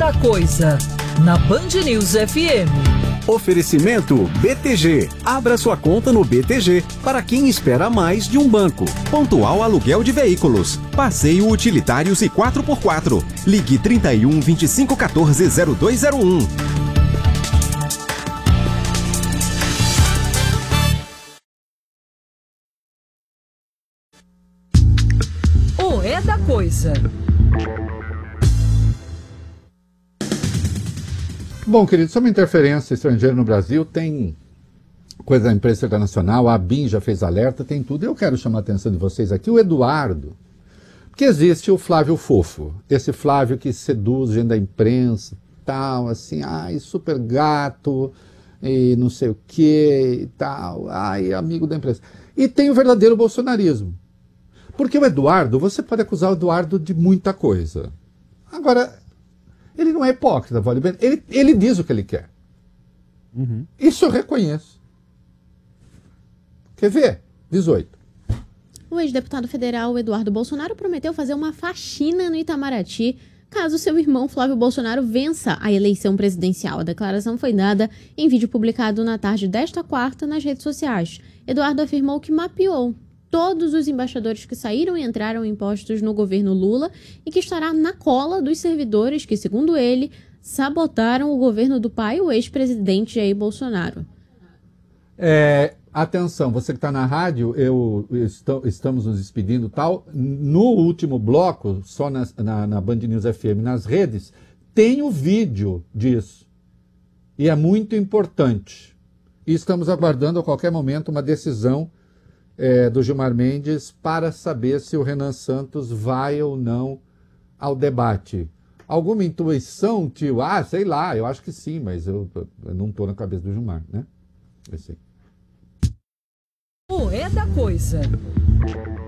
da Coisa, na Band News FM. Oferecimento BTG. Abra sua conta no BTG para quem espera mais de um banco. Pontual Aluguel de Veículos. Passeio Utilitários e 4x4. Ligue 31 25 14 0201. O É da Coisa. Bom, querido, sobre interferência estrangeira no Brasil, tem coisa da imprensa internacional, a ABIN já fez alerta, tem tudo. Eu quero chamar a atenção de vocês aqui, o Eduardo, porque existe o Flávio Fofo, esse Flávio que seduz gente da imprensa, tal, assim, ai, super gato, e não sei o que, e tal, ai, amigo da imprensa. E tem o verdadeiro bolsonarismo. Porque o Eduardo, você pode acusar o Eduardo de muita coisa. Agora, ele não é hipócrita, vale bem. Ele diz o que ele quer. Uhum. Isso eu reconheço. Quer ver? 18. O ex-deputado federal Eduardo Bolsonaro prometeu fazer uma faxina no Itamaraty caso seu irmão Flávio Bolsonaro vença a eleição presidencial. A declaração foi dada em vídeo publicado na tarde desta quarta nas redes sociais. Eduardo afirmou que mapeou todos os embaixadores que saíram e entraram em postos no governo Lula e que estará na cola dos servidores que, segundo ele, sabotaram o governo do pai, o ex-presidente Jair Bolsonaro. Atenção, você que está na rádio, estamos nos despedindo e tal. No último bloco, só na Band News FM, nas redes, tem o vídeo disso. E é muito importante. E estamos aguardando a qualquer momento uma decisão do Gilmar Mendes para saber se o Renan Santos vai ou não ao debate. Alguma intuição, tio? Ah, sei lá, eu acho que sim, mas eu não estou na cabeça do Gilmar, né? Eu sei. O É da Coisa.